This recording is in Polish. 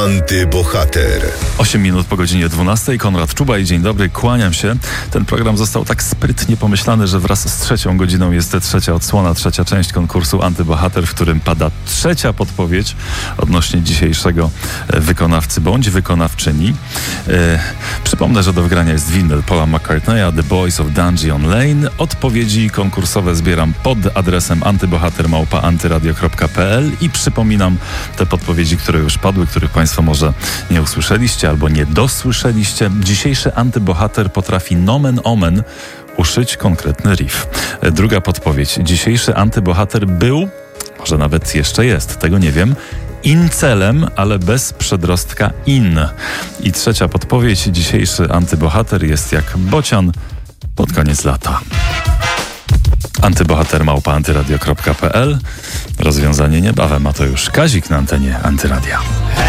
Antybohater. 8 minut po godzinie 12. Konrad Czuba i dzień dobry, kłaniam się. Ten program został tak sprytnie pomyślany, że wraz z trzecią godziną jest trzecia odsłona, trzecia część konkursu Antybohater, w którym pada trzecia podpowiedź odnośnie dzisiejszego wykonawcy bądź wykonawczyni. Przypomnę, że do wygrania jest winyl Paula McCartneya, The Boys of Dungeon Lane. Odpowiedzi konkursowe zbieram pod adresem antybohater@antyradio.pl i przypominam te podpowiedzi, które już padły, których Państwo może nie usłyszeliście albo nie dosłyszeliście. Dzisiejszy antybohater potrafi nomen omen uszyć konkretny riff. Druga podpowiedź. Dzisiejszy antybohater był, może nawet jeszcze jest, tego nie wiem, incelem, ale bez przedrostka in. I trzecia podpowiedź. Dzisiejszy antybohater jest jak bocian pod koniec lata. Antybohater@antyradio.pl. Rozwiązanie niebawem, a to już Kazik na antenie Antyradia.